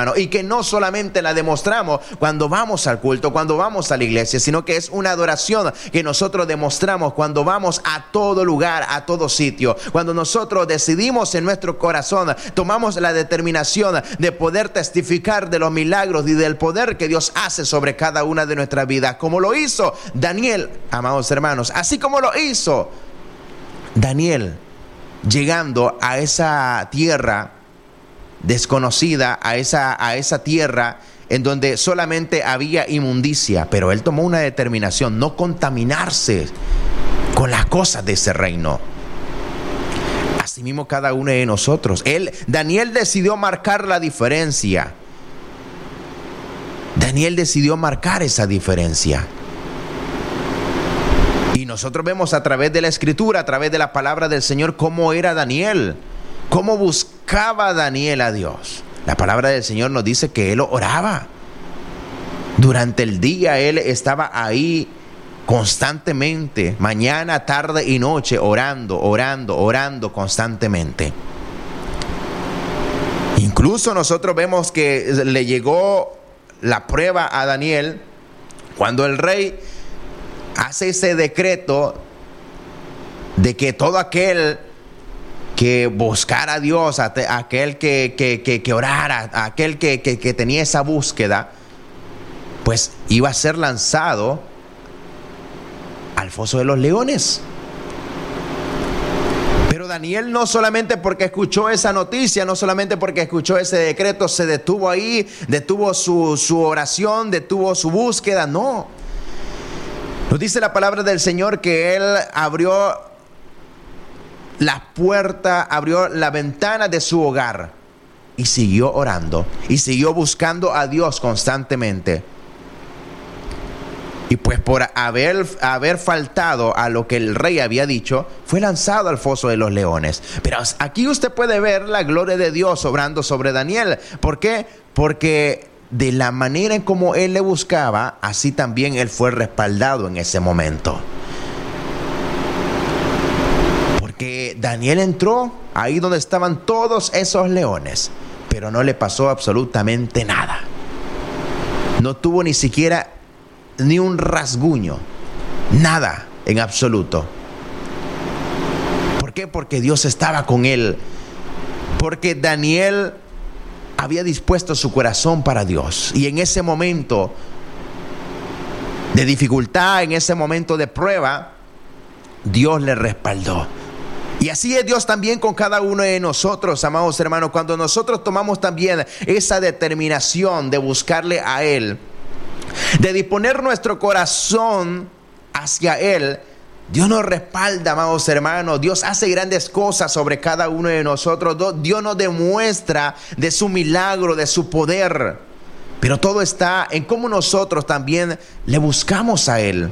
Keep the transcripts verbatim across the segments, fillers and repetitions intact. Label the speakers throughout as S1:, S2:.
S1: hermanos, y que no solamente la demostramos cuando vamos al culto, cuando vamos a la iglesia, sino que es una adoración que nosotros demostramos cuando vamos a todo lugar, a todo sitio. Cuando nosotros decidimos en nuestro corazón, tomamos la determinación de poder testificar de los milagros y del poder que Dios hace sobre cada una de nuestras vidas, como lo hizo Daniel, amados hermanos, así como lo hizo Daniel, llegando a esa tierra desconocida, a esa, a esa tierra en donde solamente había inmundicia, pero él tomó una determinación: no contaminarse con las cosas de ese reino. Asimismo cada uno de nosotros, él, Daniel decidió marcar la diferencia. Daniel decidió marcar esa diferencia. Y nosotros vemos a través de la escritura, a través de la palabra del Señor, cómo era Daniel, cómo buscaba Daniel a Dios. La palabra del Señor nos dice que él oraba. Durante el día él estaba ahí constantemente, mañana, tarde y noche, orando, orando, orando constantemente. Incluso nosotros vemos que le llegó la prueba a Daniel cuando el rey hace ese decreto de que todo aquel que buscara a Dios, aquel que, que, que, que orara, aquel que, que, que tenía esa búsqueda, pues iba a ser lanzado al foso de los leones. Pero Daniel, no solamente porque escuchó esa noticia, no solamente porque escuchó ese decreto, se detuvo ahí, detuvo su, su oración, detuvo su búsqueda, no. Nos dice la palabra del Señor que él abrió la puerta, abrió la ventana de su hogar y siguió orando y siguió buscando a Dios constantemente. Y pues por haber, haber faltado a lo que el rey había dicho, fue lanzado al foso de los leones. Pero aquí usted puede ver la gloria de Dios obrando sobre Daniel. ¿Por qué? Porque de la manera en como él le buscaba, así también él fue respaldado en ese momento. Porque Daniel entró ahí donde estaban todos esos leones, pero no le pasó absolutamente nada. No tuvo ni siquiera ni un rasguño, nada en absoluto. ¿Por qué? Porque Dios estaba con él. Porque Daniel había dispuesto su corazón para Dios. Y en ese momento de dificultad, en ese momento de prueba, Dios le respaldó. Y así es Dios también con cada uno de nosotros, amados hermanos. Cuando nosotros tomamos también esa determinación de buscarle a Él, de disponer nuestro corazón hacia Él, Dios nos respalda, amados hermanos. Dios hace grandes cosas sobre cada uno de nosotros. Dios nos demuestra de su milagro, de su poder. Pero todo está en cómo nosotros también le buscamos a Él.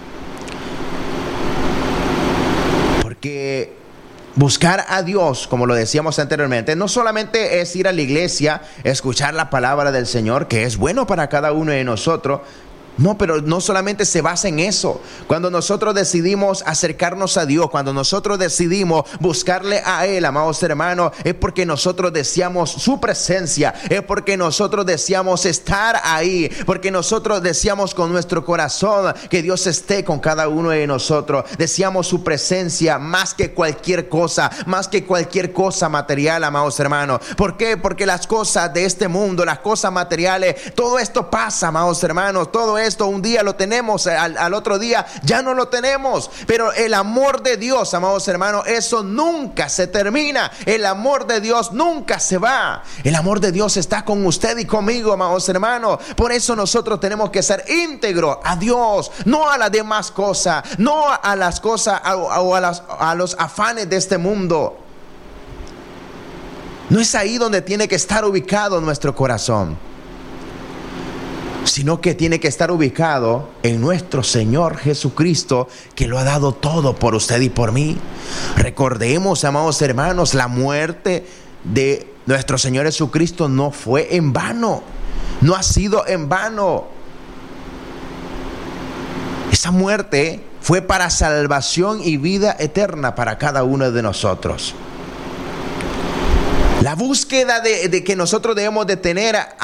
S1: Porque buscar a Dios, como lo decíamos anteriormente, no solamente es ir a la iglesia, escuchar la palabra del Señor, que es bueno para cada uno de nosotros. No, pero no solamente se basa en eso. Cuando nosotros decidimos acercarnos a Dios, cuando nosotros decidimos buscarle a Él, amados hermanos, es porque nosotros deseamos su presencia, es porque nosotros deseamos estar ahí, porque nosotros deseamos con nuestro corazón que Dios esté con cada uno de nosotros. Deseamos su presencia más que cualquier cosa, más que cualquier cosa material, amados hermanos. ¿Por qué? Porque las cosas de este mundo, las cosas materiales, todo esto pasa, amados hermanos, todo esto un día lo tenemos, al, al otro día ya no lo tenemos, pero el amor de Dios, amados hermanos, eso nunca se termina. El amor de Dios nunca se va. El amor de Dios está con usted y conmigo, amados hermanos. Por eso nosotros tenemos que ser íntegros a Dios, no a las demás cosas, no a las cosas o a, a, las, a los afanes de este mundo. No es ahí donde tiene que estar ubicado nuestro corazón, sino que tiene que estar ubicado en nuestro Señor Jesucristo, que lo ha dado todo por usted y por mí. Recordemos, amados hermanos, la muerte de nuestro Señor Jesucristo no fue en vano, no ha sido en vano. Esa muerte fue para salvación y vida eterna para cada uno de nosotros. La búsqueda de, de que nosotros debemos de tener